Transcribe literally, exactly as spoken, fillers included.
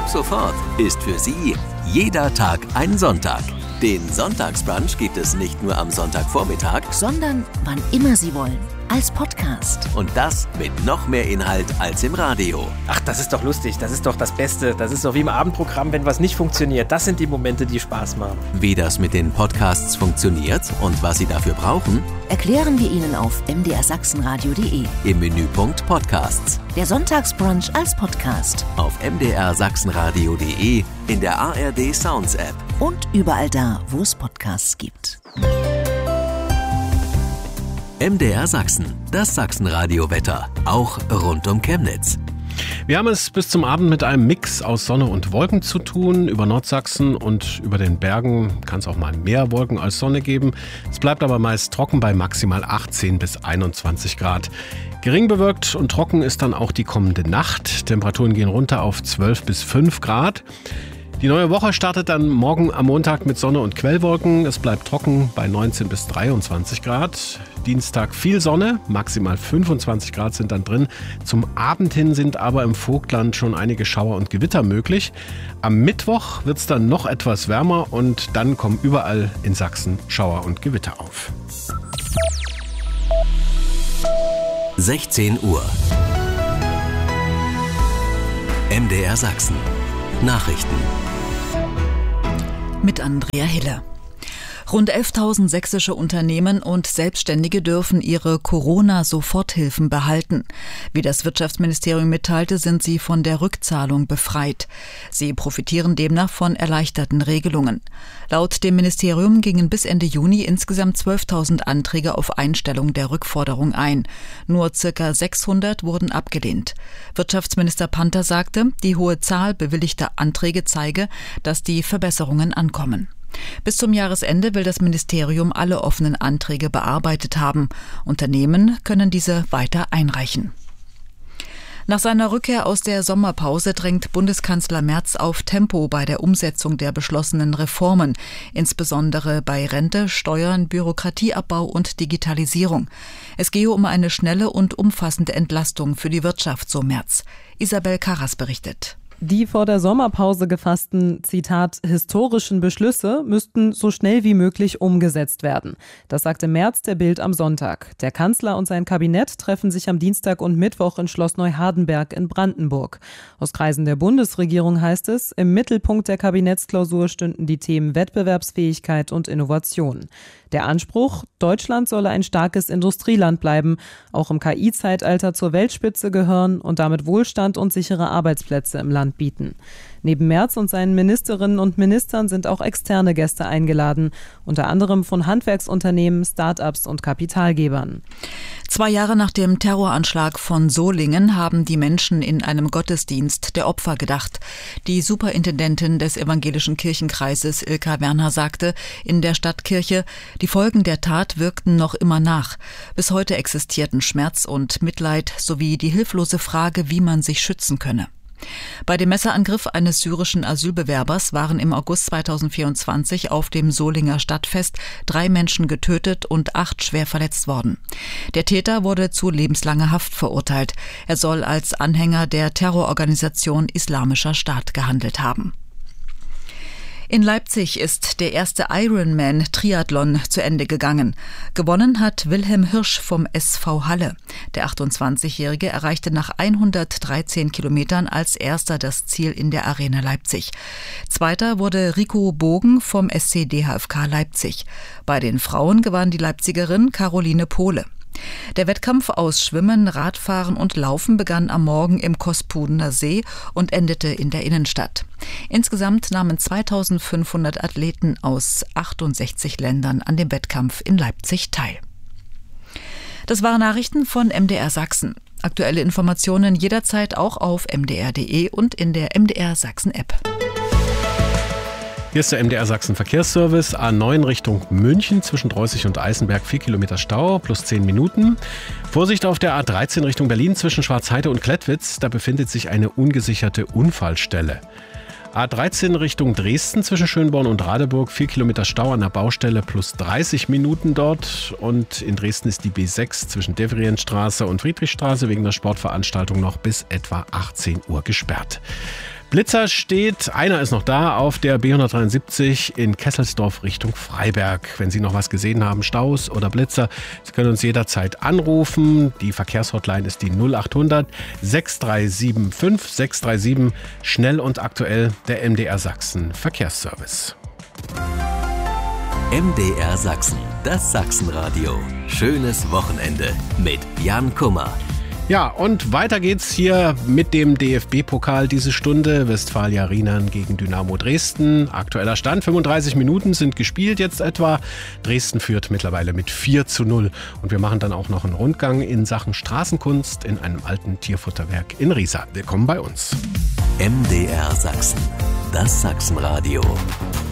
Ab sofort ist für Sie jeder Tag ein Sonntag. Den Sonntagsbrunch gibt es nicht nur am Sonntagvormittag, sondern wann immer Sie wollen, als Podcast. Und das mit noch mehr Inhalt als im Radio. Ach, das ist doch lustig, das ist doch das Beste. Das ist doch wie im Abendprogramm, wenn was nicht funktioniert. Das sind die Momente, die Spaß machen. Wie das mit den Podcasts funktioniert und was Sie dafür brauchen, erklären wir Ihnen auf m d r sachsenradio punkt d e. Im Menüpunkt Podcasts. Der Sonntagsbrunch als Podcast. Auf m d r sachsenradio punkt d e, in der A R D Sounds App. Und überall da, wo es Podcasts gibt. M D R Sachsen, das Sachsenradio-Wetter, auch rund um Chemnitz. Wir haben es bis zum Abend mit einem Mix aus Sonne und Wolken zu tun. Über Nordsachsen und über den Bergen kann es auch mal mehr Wolken als Sonne geben. Es bleibt aber meist trocken bei maximal achtzehn bis einundzwanzig Grad. Gering bewölkt und trocken ist dann auch die kommende Nacht. Temperaturen gehen runter auf zwölf bis fünf Grad. Die neue Woche startet dann morgen am Montag mit Sonne und Quellwolken. Es bleibt trocken bei neunzehn bis dreiundzwanzig Grad. Dienstag viel Sonne, maximal fünfundzwanzig Grad sind dann drin. Zum Abend hin sind aber im Vogtland schon einige Schauer und Gewitter möglich. Am Mittwoch wird es dann noch etwas wärmer und dann kommen überall in Sachsen Schauer und Gewitter auf. sechzehn Uhr. M D R Sachsen. Nachrichten. Mit Andrea Hiller. Rund elftausend sächsische Unternehmen und Selbstständige dürfen ihre Corona-Soforthilfen behalten. Wie das Wirtschaftsministerium mitteilte, sind sie von der Rückzahlung befreit. Sie profitieren demnach von erleichterten Regelungen. Laut dem Ministerium gingen bis Ende Juni insgesamt zwölftausend Anträge auf Einstellung der Rückforderung ein. Nur ca. sechshundert wurden abgelehnt. Wirtschaftsminister Panther sagte, die hohe Zahl bewilligter Anträge zeige, dass die Verbesserungen ankommen. Bis zum Jahresende will das Ministerium alle offenen Anträge bearbeitet haben. Unternehmen können diese weiter einreichen. Nach seiner Rückkehr aus der Sommerpause drängt Bundeskanzler Merz auf Tempo bei der Umsetzung der beschlossenen Reformen, insbesondere bei Rente, Steuern, Bürokratieabbau und Digitalisierung. Es gehe um eine schnelle und umfassende Entlastung für die Wirtschaft, so Merz. Isabel Karras berichtet. Die vor der Sommerpause gefassten, Zitat, historischen Beschlüsse müssten so schnell wie möglich umgesetzt werden. Das sagte Merz der Bild am Sonntag. Der Kanzler und sein Kabinett treffen sich am Dienstag und Mittwoch in Schloss Neuhardenberg in Brandenburg. Aus Kreisen der Bundesregierung heißt es, im Mittelpunkt der Kabinettsklausur stünden die Themen Wettbewerbsfähigkeit und Innovation. Der Anspruch, Deutschland solle ein starkes Industrieland bleiben, auch im K I-Zeitalter zur Weltspitze gehören und damit Wohlstand und sichere Arbeitsplätze im Land bieten. Neben Merz und seinen Ministerinnen und Ministern sind auch externe Gäste eingeladen, unter anderem von Handwerksunternehmen, Start-ups und Kapitalgebern. Zwei Jahre nach dem Terroranschlag von Solingen haben die Menschen in einem Gottesdienst der Opfer gedacht. Die Superintendentin des evangelischen Kirchenkreises Ilka Werner sagte in der Stadtkirche, die Folgen der Tat wirkten noch immer nach. Bis heute existierten Schmerz und Mitleid sowie die hilflose Frage, wie man sich schützen könne. Bei dem Messerangriff eines syrischen Asylbewerbers waren im August zweitausendvierundzwanzig auf dem Solinger Stadtfest drei Menschen getötet und acht schwer verletzt worden. Der Täter wurde zu lebenslanger Haft verurteilt. Er soll als Anhänger der Terrororganisation Islamischer Staat gehandelt haben. In Leipzig ist der erste Ironman-Triathlon zu Ende gegangen. Gewonnen hat Wilhelm Hirsch vom S V Halle. Der achtundzwanzigjährige erreichte nach hundertdreizehn Kilometern als erster das Ziel in der Arena Leipzig. Zweiter wurde Rico Bogen vom S C D H F K Leipzig. Bei den Frauen gewann die Leipzigerin Caroline Pohle. Der Wettkampf aus Schwimmen, Radfahren und Laufen begann am Morgen im Kospudener See und endete in der Innenstadt. Insgesamt nahmen zweitausendfünfhundert Athleten aus achtundsechzig Ländern an dem Wettkampf in Leipzig teil. Das waren Nachrichten von M D R Sachsen. Aktuelle Informationen jederzeit auch auf m d r punkt d e und in der M D R Sachsen App. Hier ist der M D R Sachsen Verkehrsservice. A neun Richtung München zwischen Dreußig und Eisenberg vier Kilometer Stau plus zehn Minuten. Vorsicht auf der A dreizehn Richtung Berlin zwischen Schwarzheide und Klettwitz. Da befindet sich eine ungesicherte Unfallstelle. A dreizehn Richtung Dresden zwischen Schönborn und Radeburg, vier Kilometer Stau an der Baustelle plus dreißig Minuten dort. Und in Dresden ist die B sechs zwischen Devrientstraße und Friedrichstraße wegen der Sportveranstaltung noch bis etwa achtzehn Uhr gesperrt. Blitzer steht, einer ist noch da, auf der B hundertdreiundsiebzig in Kesselsdorf Richtung Freiberg. Wenn Sie noch was gesehen haben, Staus oder Blitzer, Sie können uns jederzeit anrufen. Die Verkehrshotline ist die null achthundert sechs drei sieben fünf sechs drei sieben. Schnell und aktuell der M D R Sachsen Verkehrsservice. M D R Sachsen, das Sachsenradio. Schönes Wochenende mit Jan Kummer. Ja, und weiter geht's hier mit dem D F B-Pokal diese Stunde. Westfalia Rheinland gegen Dynamo Dresden. Aktueller Stand, fünfunddreißig Minuten sind gespielt jetzt etwa. Dresden führt mittlerweile mit vier zu null. Und wir machen dann auch noch einen Rundgang in Sachen Straßenkunst in einem alten Tierfutterwerk in Riesa. Willkommen bei uns. M D R Sachsen, das Sachsenradio.